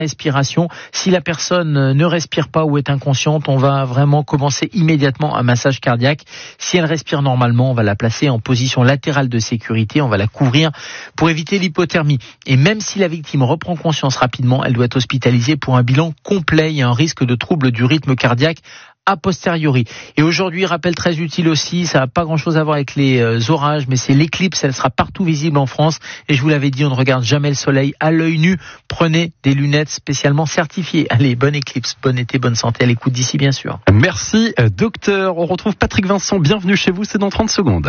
respiration. Si la personne ne respire pas ou est inconsciente, on va vraiment commencer immédiatement un massage cardiaque. Si elle respire normalement, on va la placer en position latérale de sécurité, on va la couvrir pour éviter l'hypothermie. Et même si la victime reprend conscience rapidement, elle doit être hospitalisée pour un bilan complet. Il y a un risque de trouble du rythme cardiaque a posteriori. Et aujourd'hui, rappel très utile aussi, ça n'a pas grand-chose à voir avec les orages, mais c'est l'éclipse, elle sera partout visible en France. Et je vous l'avais dit, on ne regarde jamais le soleil à l'œil nu. Prenez des lunettes spécialement certifiées. Allez, bonne éclipse, bon été, bonne santé à l'écoute d'ici, bien sûr. Merci, docteur. On retrouve Patrick Vincent. Bienvenue chez vous, c'est dans 30 secondes.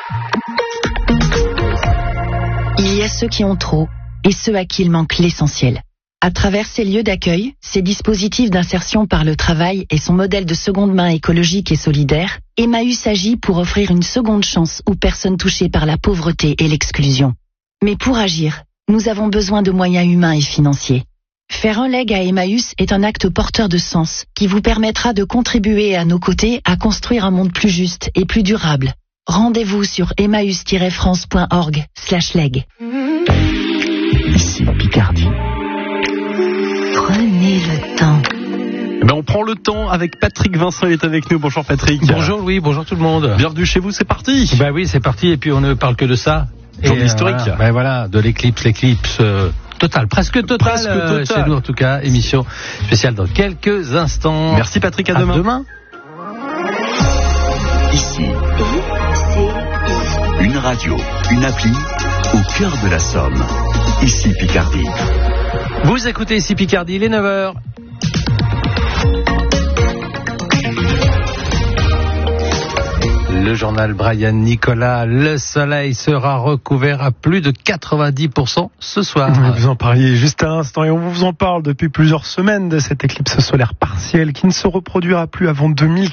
Il y a ceux qui ont trop et ceux à qui il manque l'essentiel. À travers ces lieux d'accueil, ces dispositifs d'insertion par le travail et son modèle de seconde main écologique et solidaire, Emmaüs agit pour offrir une seconde chance aux personnes touchées par la pauvreté et l'exclusion. Mais pour agir, nous avons besoin de moyens humains et financiers. Faire un leg à Emmaüs est un acte porteur de sens qui vous permettra de contribuer à nos côtés à construire un monde plus juste et plus durable. Rendez-vous sur emmaüs-france.org/leg. Ici Picardie. Prenez le temps. On prend le temps avec Patrick Vincent, il est avec nous. Bonjour Patrick. Bonjour Louis, bonjour tout le monde. Bienvenue chez vous, c'est parti. Bah oui, c'est parti, et puis on ne parle que de ça. Journée historique. Voilà, de l'éclipse totale, presque totale. Chez nous en tout cas, émission spéciale dans quelques instants. Merci Patrick, à demain. Demain. Ici. Une radio, une appli, au cœur de la Somme. Ici Picardie. Vous écoutez ici Picardie, il est 9h. Le journal Brian Nicolas, le soleil sera recouvert à plus de 90% ce soir. Vous en parliez juste à l'instant et on vous en parle depuis plusieurs semaines de cette éclipse solaire partielle qui ne se reproduira plus avant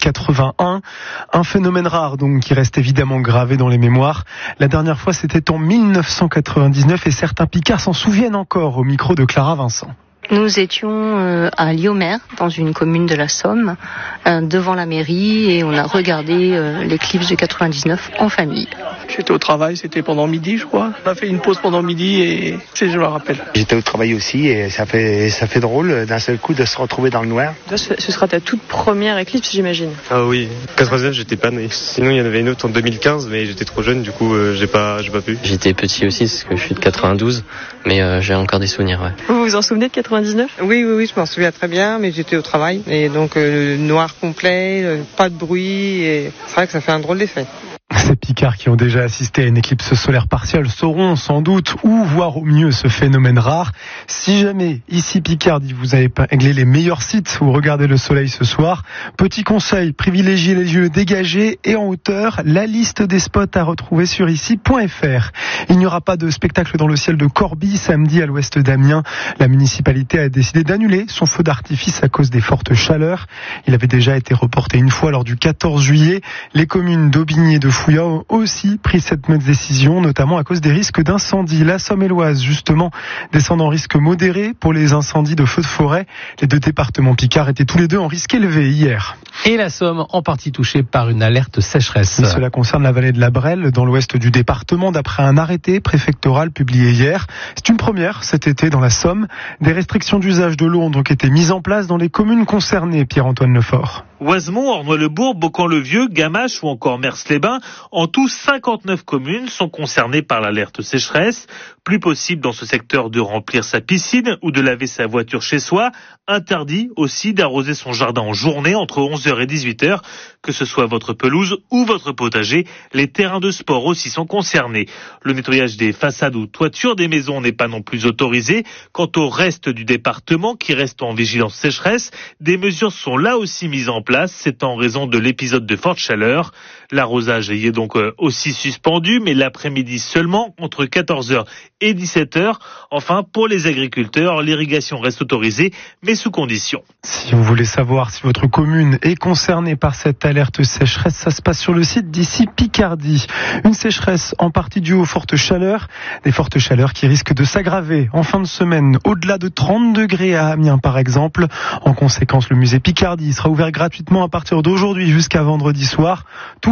2081. Un phénomène rare donc qui reste évidemment gravé dans les mémoires. La dernière fois c'était en 1999 et certains Picards s'en souviennent encore au micro de Clara Vincent. Nous étions à Liomer, dans une commune de la Somme, devant la mairie, et on a regardé l'éclipse de 99 en famille. J'étais au travail, c'était pendant midi, je crois. On a fait une pause pendant midi et je me rappelle. J'étais au travail aussi et ça fait drôle d'un seul coup de se retrouver dans le noir. Ce sera ta toute première éclipse, j'imagine. Ah oui, 99, j'étais pas né. Sinon, il y en avait une autre en 2015, mais j'étais trop jeune, du coup, j'ai pas pu. J'étais petit aussi, parce que je suis de 92, mais j'ai encore des souvenirs, ouais. Vous vous en souvenez de 99 ? Oui, je m'en souviens très bien, mais j'étais au travail. Et donc, noir complet, pas de bruit, et c'est vrai que ça fait un drôle d'effet. Ces Picards qui ont déjà assisté à une éclipse solaire partielle sauront sans doute où voir au mieux ce phénomène rare. Si jamais, ici Picardie, vous avez épinglé les meilleurs sites où regarder le soleil ce soir, petit conseil, privilégiez les lieux dégagés et en hauteur, la liste des spots à retrouver sur ici.fr. Il n'y aura pas de spectacle dans le ciel de Corbie samedi à l'ouest d'Amiens. La municipalité a décidé d'annuler son feu d'artifice à cause des fortes chaleurs. Il avait déjà été reporté une fois lors du 14 juillet. Les communes d'Aubigny et de Fouillat ont aussi pris cette même décision, notamment à cause des risques d'incendie. La Somme-et-Loise, justement, descendent en risque modéré pour les incendies de feux de forêt. Les deux départements Picards étaient tous les deux en risque élevé hier. Et la Somme, en partie touchée par une alerte sécheresse. Et cela concerne la vallée de la Brelle, dans l'ouest du département, d'après un arrêté préfectoral publié hier. C'est une première cet été dans la Somme. Des restrictions d'usage de l'eau ont donc été mises en place dans les communes concernées, Pierre-Antoine Lefort. Oisemont, Ornois-le-Bourg, Beaucamp-le-Vieux, Gamache ou encore Mers-les-Bains. En tout, 59 communes sont concernées par l'alerte sécheresse. Plus possible dans ce secteur de remplir sa piscine ou de laver sa voiture chez soi. Interdit aussi d'arroser son jardin en journée entre 11h et 18h. Que ce soit votre pelouse ou votre potager, les terrains de sport aussi sont concernés. Le nettoyage des façades ou toitures des maisons n'est pas non plus autorisé. Quant au reste du département qui reste en vigilance sécheresse, des mesures sont là aussi mises en place. C'est en raison de l'épisode de forte chaleur. L'arrosage y est donc aussi suspendu, mais l'après-midi seulement entre 14h et 17h. Enfin, pour les agriculteurs, l'irrigation reste autorisée, mais sous condition. Si vous voulez savoir si votre commune est concernée par cette alerte sécheresse, ça se passe sur le site d'ici Picardie. Une sécheresse en partie due aux fortes chaleurs, des fortes chaleurs qui risquent de s'aggraver en fin de semaine, au-delà de 30 degrés à Amiens par exemple. En conséquence, le musée Picardie sera ouvert gratuitement à partir d'aujourd'hui jusqu'à vendredi soir. Tous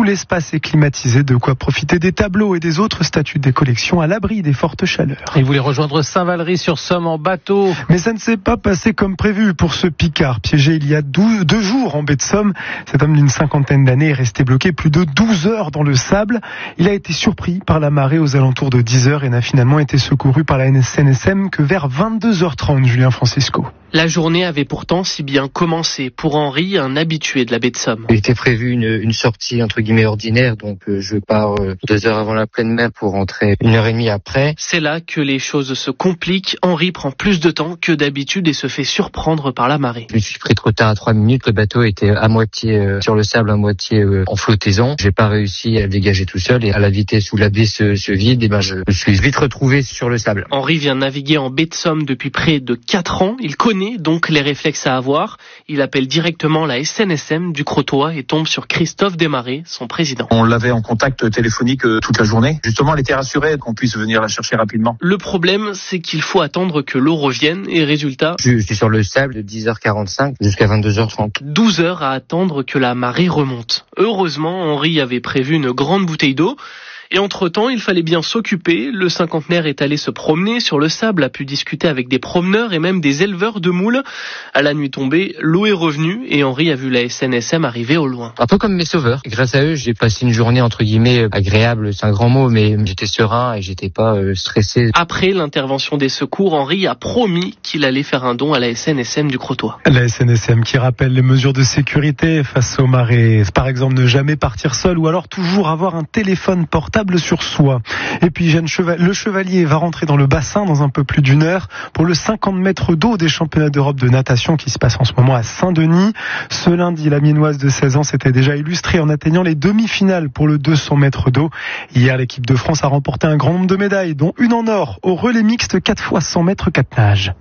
Tout l'espace est climatisé, de quoi profiter des tableaux et des autres statues des collections à l'abri des fortes chaleurs. Et vous voulez rejoindre Saint-Valery-sur-Somme en bateau. Mais ça ne s'est pas passé comme prévu pour ce Picard, piégé il y a 2 jours en baie de Somme. Cet homme d'une 50aine d'années est resté bloqué plus de 12 heures dans le sable. Il a été surpris par la marée aux alentours de 10 heures et n'a finalement été secouru par la SNSM que vers 22h30, Julien Francisco. La journée avait pourtant si bien commencé pour Henri, un habitué de la baie de Somme. Il était prévu une sortie entre guillemets ordinaire, donc je pars 2 heures avant la pleine mer pour rentrer 1h30 après. C'est là que les choses se compliquent. Henri prend plus de temps que d'habitude et se fait surprendre par la marée. Je me suis pris trop tard à 3 minutes, le bateau était à moitié sur le sable, à moitié en flottaison. J'ai pas réussi à le dégager tout seul et à la vitesse où la baie se vide, je me suis vite retrouvé sur le sable. Henri vient naviguer en baie de Somme depuis près de 4 ans. Il connaît donc les réflexes à avoir. Il appelle directement la SNSM du Crotoy et tombe sur Christophe Desmarais, son président. On l'avait en contact téléphonique toute la journée. Justement, elle était rassurée qu'on puisse venir la chercher rapidement. Le problème, c'est qu'il faut attendre que l'eau revienne et résultat... Je suis sur le sable de 10h45 jusqu'à 22h30. 12 heures à attendre que la marée remonte. Heureusement, Henri avait prévu une grande bouteille d'eau. Et entre-temps, il fallait bien s'occuper. Le cinquantenaire est allé se promener sur le sable, a pu discuter avec des promeneurs et même des éleveurs de moules. À la nuit tombée, l'eau est revenue et Henri a vu la SNSM arriver au loin. Un peu comme mes sauveurs. Grâce à eux, j'ai passé une journée entre guillemets agréable, c'est un grand mot, mais j'étais serein et j'étais pas stressé. Après l'intervention des secours, Henri a promis qu'il allait faire un don à la SNSM du Crotoy. La SNSM qui rappelle les mesures de sécurité face aux marées. Par exemple, ne jamais partir seul ou alors toujours avoir un téléphone portable sur soi. Et puis le Chevalier va rentrer dans le bassin dans un peu plus d'1 heure pour le 50 mètres d'eau des championnats d'Europe de natation qui se passe en ce moment à Saint-Denis. Ce lundi, la Miennoise de 16 ans s'était déjà illustrée en atteignant les demi-finales pour le 200 mètres d'eau. Hier, l'équipe de France a remporté un grand nombre de médailles, dont une en or au relais mixte 4 x 100 mètres 4 nages.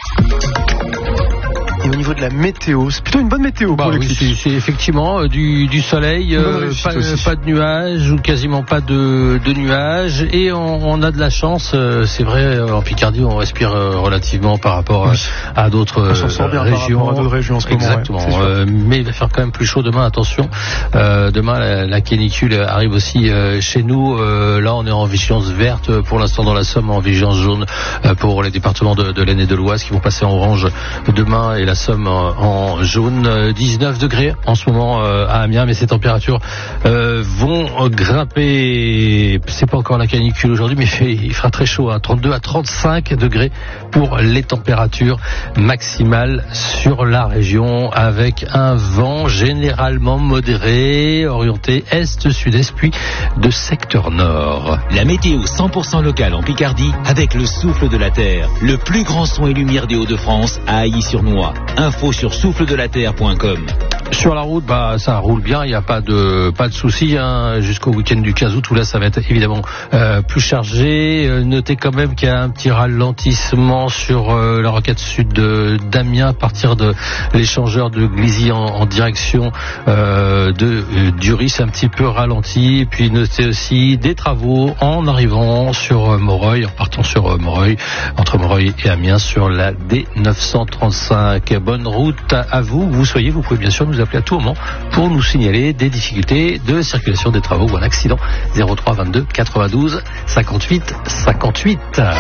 Et au niveau de la météo, c'est plutôt une bonne météo pour l'éclipse. Oui, c'est effectivement du soleil, pas de nuages ou quasiment pas de nuages. Et on a de la chance, c'est vrai, en Picardie, on respire relativement par rapport à d'autres régions. À d'autres régions en ce moment. Exactement. Mais il va faire quand même plus chaud demain, attention. Demain, la canicule arrive aussi chez nous. Là, on est en vigilance verte pour l'instant dans la Somme, en vigilance jaune pour les départements de l'Aisne et de l'Oise qui vont passer en orange demain et la Somme en jaune. 19 degrés en ce moment à Amiens, mais ces températures vont grimper. C'est pas encore la canicule aujourd'hui, mais il fera très chaud, 32 à 35 degrés pour les températures maximales sur la région, avec un vent généralement modéré, orienté est-sud-est, puis de secteur nord. La météo 100% locale en Picardie, avec le souffle de la terre, le plus grand son et lumière des Hauts-de-France à Ailly-sur-Noix. Info sur souffledelaterre.com. Sur la route, ça roule bien, il n'y a pas de soucis jusqu'au week-end du 15 août où là ça va être évidemment plus chargé. Notez quand même qu'il y a un petit ralentissement sur la rocade sud d'Amiens à partir de l'échangeur de Glizy en direction de Duris, un petit peu ralenti. Et puis notez aussi des travaux en arrivant sur Moreuil, en partant sur Moreuil, entre Moreuil et Amiens sur la D935. Bonne route à vous, où vous soyez, vous pouvez bien sûr nous appeler à tout moment pour nous signaler des difficultés de circulation, des travaux ou un accident. 03 22 92 58 58.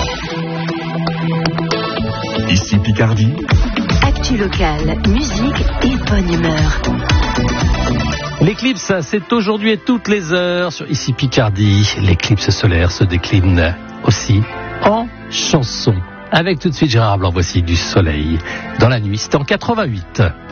Ici Picardie. Actu locale, musique et bonne humeur. L'éclipse, c'est aujourd'hui et toutes les heures sur Ici Picardie. L'éclipse solaire se décline aussi en chanson. Avec tout de suite Gérard Blanc, voici du soleil dans la nuit. C'était en 88.